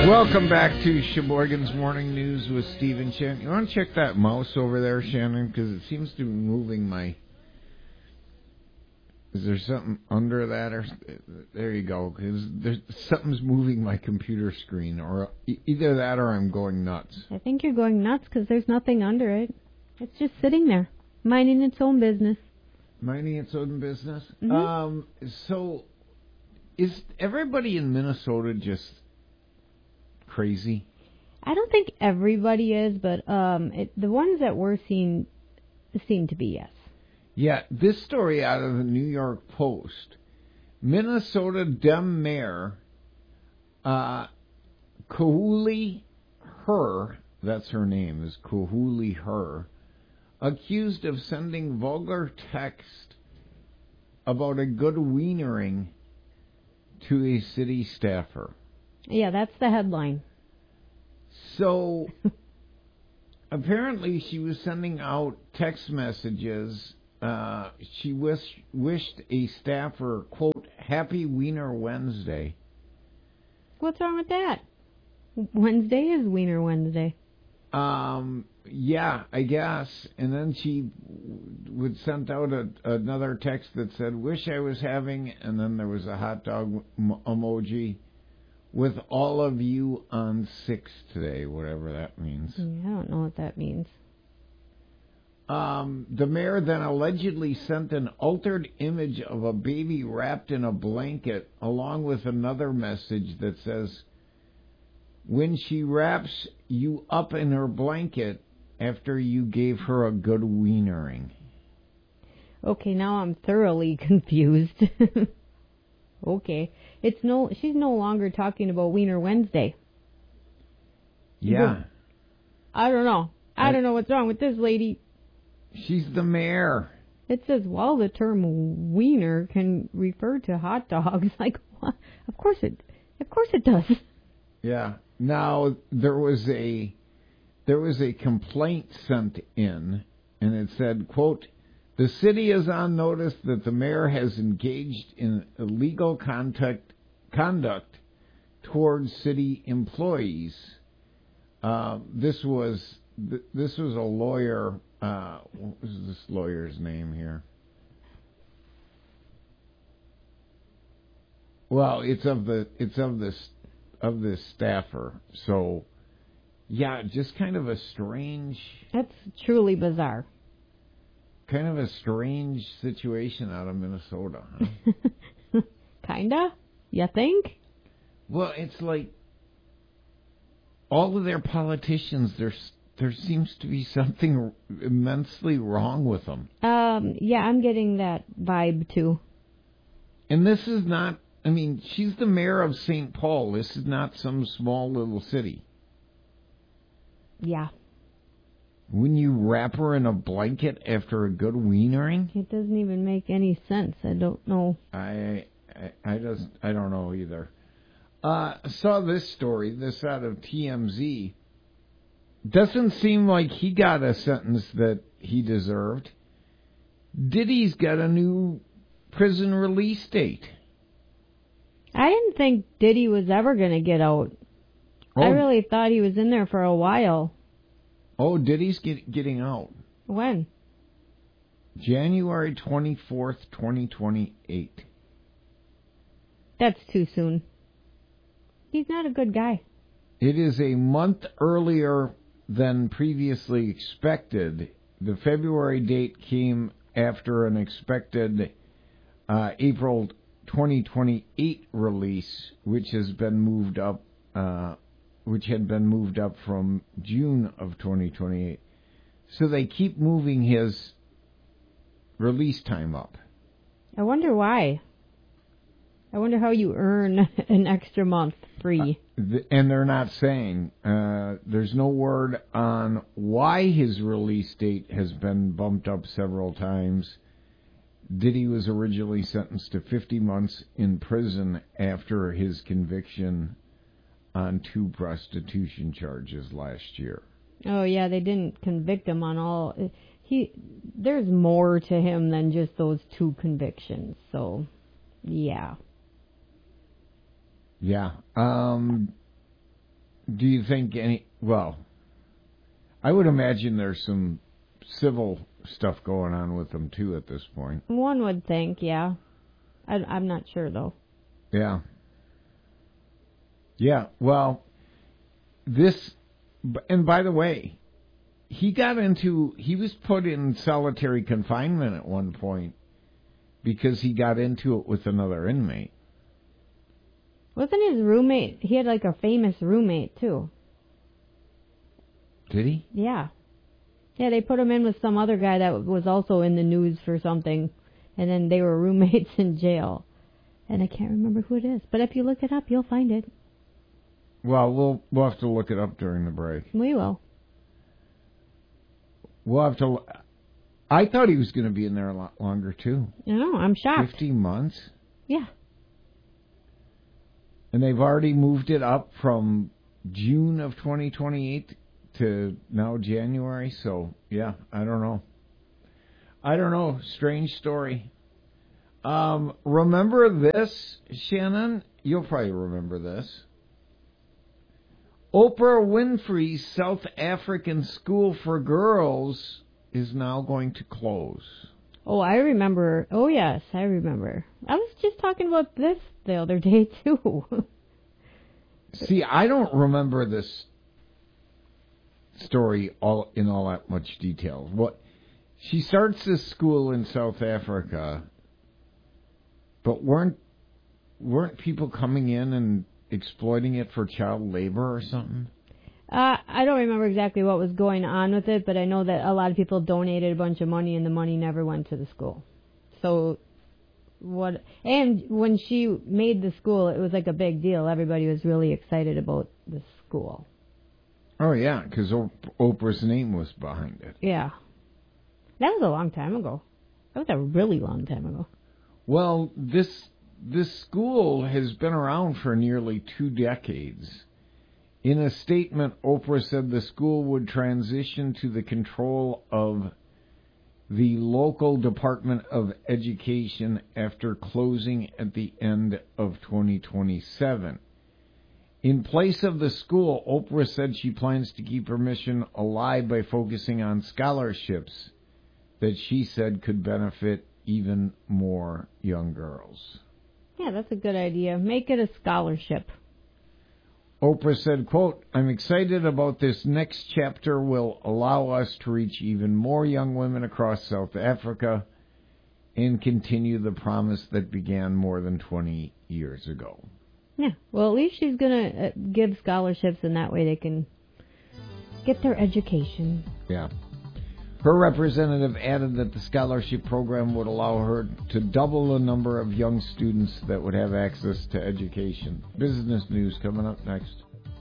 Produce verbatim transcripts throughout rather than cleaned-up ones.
Welcome back to Sheboygan's Morning News with Stephen Shannon. You want to check that mouse over there, Shannon? Because it seems to be moving my... Is there something under that? Or there you go. Cause there's, something's moving my computer screen. Or either that or I'm going nuts. I think you're going nuts because there's nothing under it. It's just sitting there, minding its own business. Minding its own business? Mm-hmm. Um. So, is everybody in Minnesota just... crazy? I don't think everybody is, but um, it, the ones that we're seeing seem to be, yes. Yeah, this story out of the New York Post. Minnesota Dem Mayor uh, Kahuli Her, that's her name, is Kahuli Her, accused of sending vulgar text about a good wienering to a city staffer. Yeah, that's the headline. So, apparently she was sending out text messages. Uh, she wish, wished a staffer, quote, Happy Wiener Wednesday. What's wrong with that? Wednesday is Wiener Wednesday. Um, yeah, I guess. And then she would send out a, another text that said, wish I was having, and then there was a hot dog m- emoji. With all of you on six today, whatever that means. Yeah, I don't know what that means. Um, the mayor then allegedly sent an altered image of a baby wrapped in a blanket, along with another message that says, when she wraps you up in her blanket after you gave her a good wienering. Okay, now I'm thoroughly confused. Okay. It's no she's no longer talking about Wiener Wednesday. Yeah. I don't know. I, I don't know what's wrong with this lady. She's the mayor. It says, well, the term wiener can refer to hot dogs. Like, what? Of course it of course it does. Yeah. Now there was a there was a complaint sent in, and it said, quote, the city is on notice that the mayor has engaged in illegal contact, conduct towards city employees. Uh, this was th- this was a lawyer. Uh, what was this lawyer's name here? Well, it's of the it's of this of this staffer. So, yeah, just kind of a strange. That's truly bizarre. Kind of a strange situation out of Minnesota, huh? Kinda? You think? Well, it's like all of their politicians, there's, there seems to be something immensely wrong with them. Um, yeah, I'm getting that vibe, too. And this is not, I mean, she's the mayor of Saint Paul. This is not some small little city. Yeah. Wouldn't you wrap her in a blanket after a good wienering? It doesn't even make any sense. I don't know. I I, I just I don't know either. Uh, saw this story, this out of T M Z. Doesn't seem like he got a sentence that he deserved. Diddy's got a new prison release date. I didn't think Diddy was ever going to get out. Oh. I really thought he was in there for a while. Oh, Diddy's get, getting out. When? January twenty-fourth, twenty twenty-eight. That's too soon. He's not a good guy. It is a month earlier than previously expected. The February date came after an expected uh, April twenty twenty-eight release, which has been moved up uh, which had been moved up from June of twenty twenty-eight. So they keep moving his release time up. I wonder why. I wonder how you earn an extra month free. Uh, th- and they're not saying. Uh, there's no word on why his release date has been bumped up several times. Diddy was originally sentenced to fifty months in prison after his conviction on two prostitution charges last year. Oh yeah, they didn't convict him on all. He there's more to him than just those two convictions. So, yeah. Yeah. Um, do you think any... Well, I would imagine there's some civil stuff going on with them, too, at this point. One would think, yeah. I, I'm not sure, though. Yeah. Yeah, well, this... And by the way, he got into... He was put in solitary confinement at one point because he got into it with another inmate. Wasn't his roommate... He had, like, a famous roommate, too. Did he? Yeah. Yeah, they put him in with some other guy that was also in the news for something, and then they were roommates in jail. And I can't remember who it is. But if you look it up, you'll find it. Well, we'll we'll have to look it up during the break. We will. We'll have to... I thought he was going to be in there a lot longer, too. I know, I'm shocked. fifty months? Yeah. And they've already moved it up from June of twenty twenty-eight to now January. So, yeah, I don't know. I don't know. Strange story. Um, remember this, Shannon? You'll probably remember this. Oprah Winfrey's South African School for Girls is now going to close. Oh, I remember. Oh, yes, I remember. I was just talking about this the other day, too. See, I don't remember this story all in all that much detail. What she starts this school in South Africa, but weren't weren't people coming in and exploiting it for child labor or something? Uh, I don't remember exactly what was going on with it, but I know that a lot of people donated a bunch of money, and the money never went to the school. So, what? And when she made the school, it was like a big deal. Everybody was really excited about the school. Oh, yeah, because Oprah's name was behind it. Yeah. That was a long time ago. That was a really long time ago. Well, this this school has been around for nearly two decades. In a statement, Oprah said the school would transition to the control of the local Department of Education after closing at the end of twenty twenty-seven. In place of the school, Oprah said she plans to keep her mission alive by focusing on scholarships that she said could benefit even more young girls. Yeah, that's a good idea. Make it a scholarship. Oprah said, quote, "I'm excited about this next chapter will allow us to reach even more young women across South Africa and continue the promise that began more than twenty years ago." Yeah, well, at least she's going to uh, give scholarships, and that way they can get their education. Yeah. Her representative added that the scholarship program would allow her to double the number of young students that would have access to education. Business news coming up next.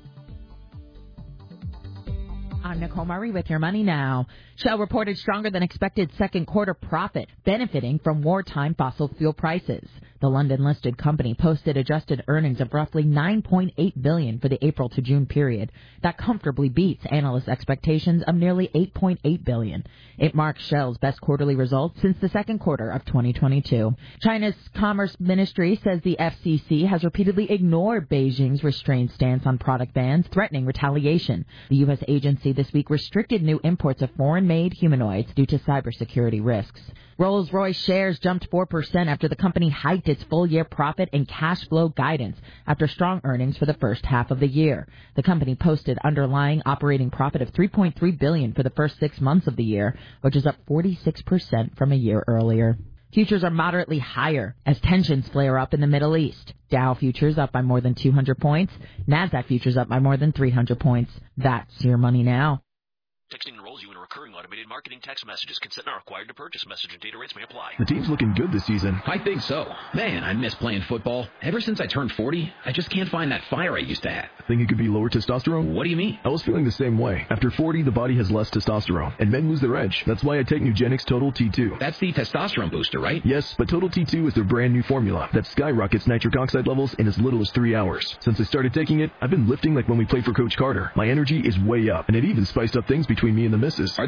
I'm Nicole Murray with Your Money Now. Shell reported stronger than expected second quarter profit, benefiting from wartime fossil fuel prices. The London-listed company posted adjusted earnings of roughly nine point eight billion dollars for the April to June period. That comfortably beats analyst expectations of nearly eight point eight billion dollars. It marks Shell's best quarterly results since the second quarter of twenty twenty-two. China's Commerce Ministry says the F C C has repeatedly ignored Beijing's restrained stance on product bans, threatening retaliation. The U S agency this week restricted new imports of foreign-made humanoids due to cybersecurity risks. Rolls-Royce shares jumped four percent after the company hiked its full-year profit and cash flow guidance after strong earnings for the first half of the year. The company posted underlying operating profit of three point three billion dollars for the first six months of the year, which is up forty-six percent from a year earlier. Futures are moderately higher as tensions flare up in the Middle East. Dow futures up by more than two hundred points. NASDAQ futures up by more than three hundred points. That's Your Money Now. Texting enrolls you in a recurring automated marketing text messages. Consent not required to purchase. Message and data rates may apply. The team's looking good this season. I think so. Man, I miss playing football. Ever since I turned forty, I just can't find that fire I used to have. Think it could be lower testosterone? What do you mean? I was feeling the same way. After forty, the body has less testosterone, and men lose their edge. That's why I take Nugenix Total T two. That's the testosterone booster, right? Yes, but Total T two is their brand new formula that skyrockets nitric oxide levels in as little as three hours. Since I started taking it, I've been lifting like when we played for Coach Carter. My energy is way up, and it even spiced up things between me and the missus. Are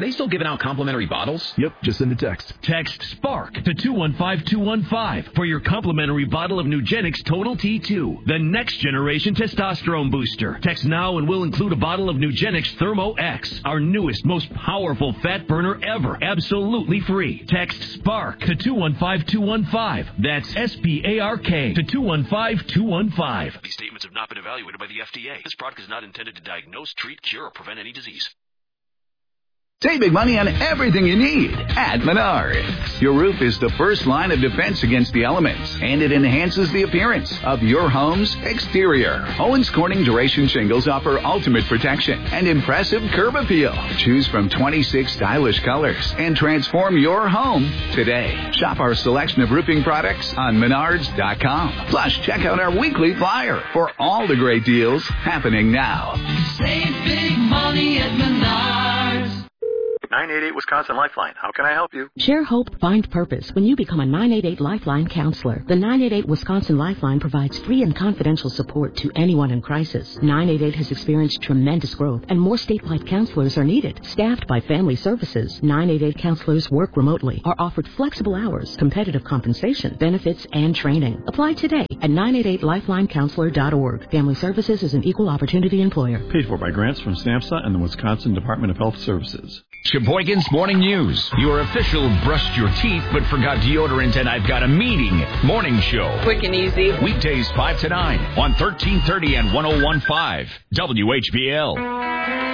they still giving out complimentary bottles? Yep, just send a text. Text SPARK to two one five two one five for your complimentary bottle of Nugenix Total T two, the next generation testosterone booster. Text now and we'll include a bottle of Nugenix Thermo X, our newest, most powerful fat burner ever, absolutely free. Text SPARK to two one five two one five. That's S P A R K to two one five two one five. These statements have not been evaluated by the F D A. This product is not intended to diagnose, treat, cure, or prevent any disease. Save big money on everything you need at Menards. Your roof is the first line of defense against the elements, and it enhances the appearance of your home's exterior. Owens Corning Duration Shingles offer ultimate protection and impressive curb appeal. Choose from twenty-six stylish colors and transform your home today. Shop our selection of roofing products on Menards dot com. Plus, check out our weekly flyer for all the great deals happening now. Save big money at Menards. nine eight eight Wisconsin Lifeline. How can I help you? Share hope, find purpose when you become a nine eight eight Lifeline counselor. The nine eight eight Wisconsin Lifeline provides free and confidential support to anyone in crisis. nine eight eight has experienced tremendous growth, and more statewide counselors are needed. Staffed by Family Services, nine eight eight counselors work remotely, are offered flexible hours, competitive compensation, benefits, and training. Apply today at nine eight eight lifeline counselor dot org. Family Services is an equal opportunity employer. Paid for by grants from SNAPSA and the Wisconsin Department of Health Services. Sheboygan's Morning News, your official brushed your teeth but forgot deodorant and I've got a meeting morning show. Quick and easy. Weekdays five to nine on thirteen thirty and one oh one point five W H B L.